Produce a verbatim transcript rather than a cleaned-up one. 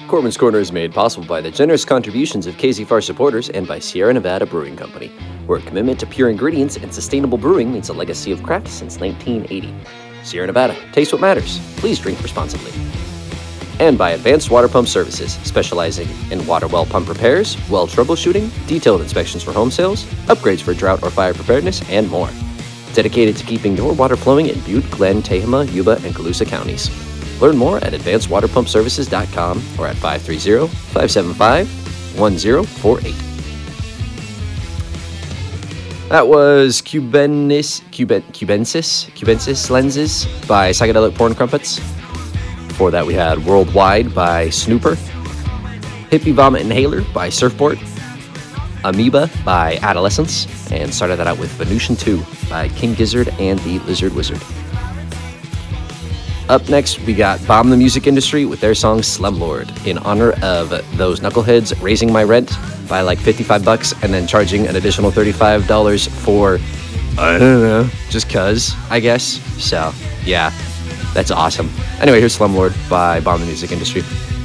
Corbin's Corner is made possible by the generous contributions of K Z F A R supporters and by Sierra Nevada Brewing Company, where a commitment to pure ingredients and sustainable brewing means a legacy of craft since nineteen eighty. Sierra Nevada, taste what matters. Please drink responsibly. And by Advanced Water Pump Services, specializing in water well pump repairs, well troubleshooting, detailed inspections for home sales, upgrades for drought or fire preparedness, and more. Dedicated to keeping your water flowing in Butte, Glen, Tehama, Yuba, and Colusa counties. Learn more at advanced water pump services dot com or at five three zero, five seven five, one zero four eight. That was Cubenis, Cuben, Cubensis, Cubensis Lenses by Psychedelic Porn Crumpets. Before that, we had Worldwide by Snooper, Hippie Vomit Inhaler by Surfboard, Amoeba by Adolescence, and started that out with Venusian two by King Gizzard and the Lizard Wizard. Up next, we got Bomb the Music Industry with their song Slumlord, in honor of those knuckleheads raising my rent by like fifty-five bucks and then charging an additional thirty-five dollars for, I don't know, just cuz, I guess. So, yeah, that's awesome. Anyway, here's Slumlord by Bomb the Music Industry.